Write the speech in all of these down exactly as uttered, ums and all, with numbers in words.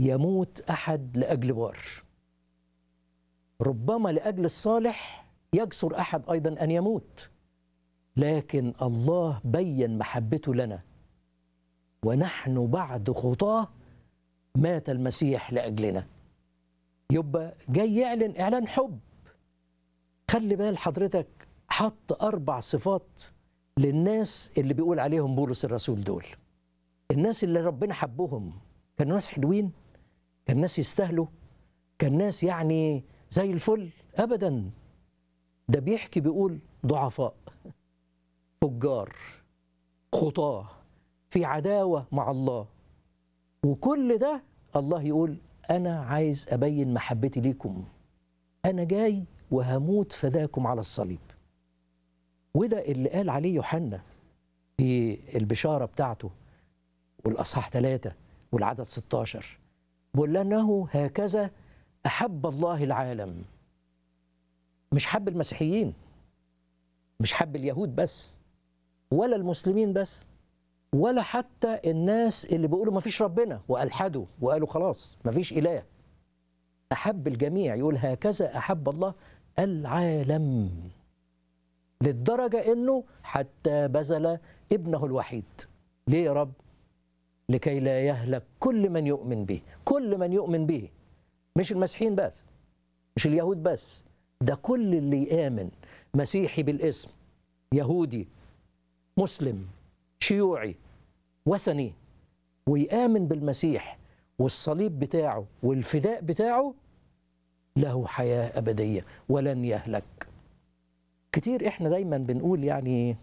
يموت أحد لأجل بار، ربما لأجل الصالح يجسر أحد أيضا أن يموت، لكن الله بين محبته لنا ونحن بعد خطاه مات المسيح لأجلنا. يبقى جاي يعلن إعلان حب. خلي بال حضرتك، حط أربع صفات للناس اللي بيقول عليهم بولس الرسول دول. الناس اللي ربنا حبهم كانوا ناس حلوين، كان ناس يستاهلوا، كان ناس يعني زي الفل؟ أبدا. ده بيحكي بيقول ضعفاء، فجار، خطاه، في عداوة مع الله، وكل ده الله يقول أنا عايز أبين محبتي ليكم، أنا جاي وهموت فداكم على الصليب. وده اللي قال عليه يوحنا في البشارة بتاعته والأصحاح ثلاثة والعدد ستاشر، بيقول لأنه هكذا أحب الله العالم. مش حب المسيحيين، مش حب اليهود بس، ولا المسلمين بس، ولا حتى الناس اللي بيقولوا ما فيش ربنا وألحدوا وقالوا خلاص ما فيش إله. أحب الجميع. يقول هكذا أحب الله العالم، للدرجة إنه حتى بذل ابنه الوحيد. ليه يا رب؟ لكي لا يهلك كل من يؤمن به. كل من يؤمن به، مش المسيحيين بس، مش اليهود بس، ده كل اللي يآمن، مسيحي بالاسم، يهودي، مسلم، شيوعي، وثني، ويآمن بالمسيح والصليب بتاعه والفداء بتاعه، له حياة أبدية ولن يهلك. كتير احنا دايما بنقول يعني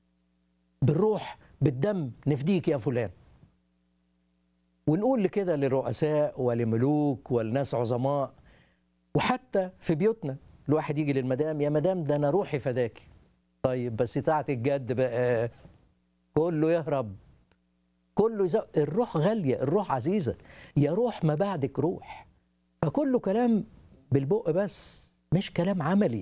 بالروح بالدم نفديك يا فلان، ونقول كده للرؤساء ولملوك والناس عظماء، وحتى في بيوتنا الواحد يجي للمدام يا مدام ده انا روحي فداكي. طيب بس ساعة الجد بقى كله يهرب، كله يزق. الروح غالية، الروح عزيزة، يا روح ما بعدك روح. فكله كلام بالبق بس، مش كلام عملي.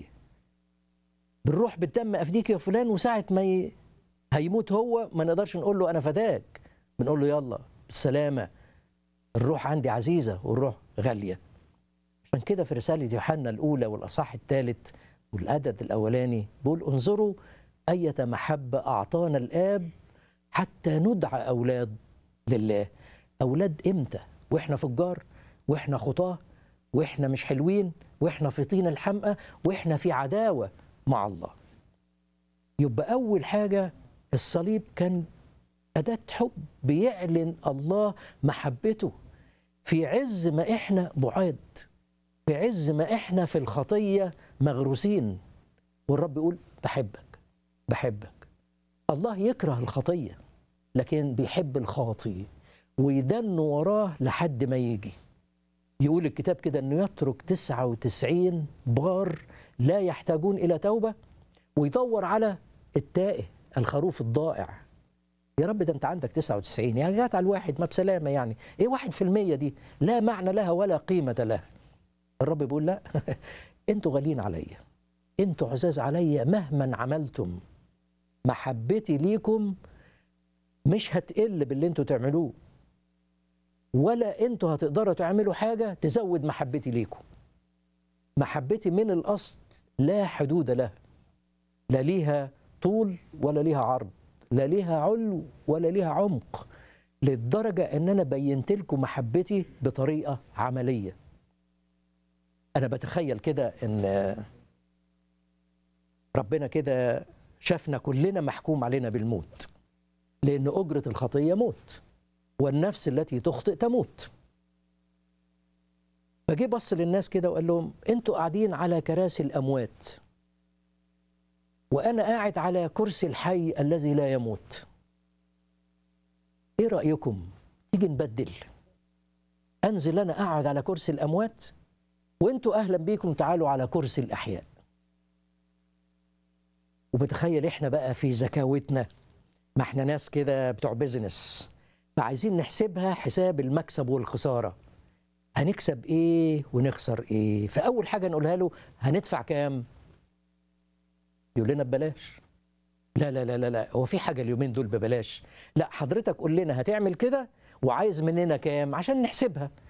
بالروح بالدم أفديك يا فلان، وساعة ما ي... هيموت هو ما نقدرش نقول له أنا فداك، بنقول له يلا بالسلامة. الروح عندي عزيزة والروح غالية. عشان كده في رسالة يوحنا الأولى والأصحاح الثالث والعدد الأولاني بيقول انظروا أية محبة أعطانا الآب حتى ندعى أولاد لله. أولاد إمتى؟ وإحنا فجار، وإحنا خطاه، وإحنا مش حلوين، وإحنا في طين الحمقى، وإحنا في عداوة مع الله. يبقى أول حاجة الصليب كان أداة حب، بيعلن الله محبته في عز ما إحنا بعاد، في عز ما إحنا في الخطية مغروسين، والرب يقول بحبك بحبك. الله يكره الخطية لكن بيحب الخاطي ويدن وراه لحد ما يجي. يقول الكتاب كده أنه يترك تسعة وتسعين بار لا يحتاجون إلى توبة ويدور على التائه الخروف الضائع. يا رب ده أنت عندك تسعة وتسعين، يعني جات على الواحد ما بسلامة، يعني إيه واحد في المية دي لا معنى لها ولا قيمة لها. الرب بيقول لا أنتوا غاليين عليا، أنتوا عزاز عليا مهما عملتم. محبتي ليكم مش هتقل باللي أنتوا تعملوه، ولا أنتوا هتقدروا تعملوا حاجة تزود محبتي ليكم. محبتي من الأصل لا حدود لها، لا ليها طول ولا ليها عرض، لا ليها علو ولا ليها عمق، للدرجة أن أنا بينت لكم محبتي بطريقة عملية. أنا بتخيل كده أن ربنا كده شافنا كلنا محكوم علينا بالموت، لأن أجرة الخطية موت، والنفس التي تخطئ تموت. فجي بص للناس كده وقال لهم أنتوا قاعدين على كراسي الأموات وأنا قاعد على كرسي الحي الذي لا يموت. إيه رأيكم؟ تيجي نبدل، أنزل أنا أقعد على كرسي الأموات وأنتوا أهلا بيكم تعالوا على كرسي الأحياء. وبتخيل إحنا بقى في زكاوتنا، ما إحنا ناس كده بتوع بيزنس، فعايزين نحسبها حساب المكسب والخسارة، هنكسب إيه ونخسر إيه. فأول حاجة نقولها له هندفع كام؟ يقول لنا ببلاش. لا لا لا لا لا، هو في حاجة اليومين دول ببلاش؟ لا، حضرتك قول لنا هتعمل كده وعايز مننا كام عشان نحسبها.